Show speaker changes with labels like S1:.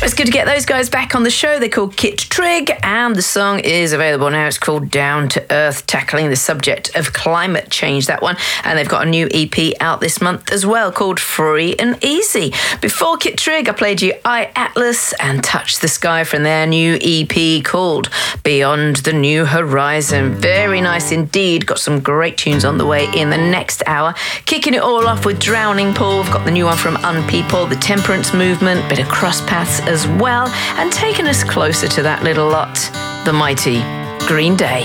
S1: It's good to get those guys back on the show. They're called Kit Trig, and the song is available now. It's called Down to Earth, tackling the subject of climate change, that one. And they've got a new EP out this month as well called Free and Easy. Before Kit Trig, I played you I Atlas and Touch the Sky from their new EP called Beyond the New Horizon. Very nice indeed. Got some great tunes on the way in the next hour. Kicking it all off with Drowning Pool. We've got the new one from Unpeople, the Temperance Movement, bit of Cross Paths as well, and taking us closer to that little lot, the mighty Green Day.